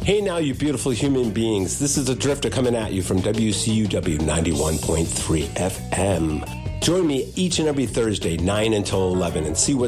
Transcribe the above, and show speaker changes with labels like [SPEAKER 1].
[SPEAKER 1] Hey now, you beautiful human beings. This is a Drifter coming at you from WCUW 91.3 FM. Join me each and every Thursday, 9 until 11, and see what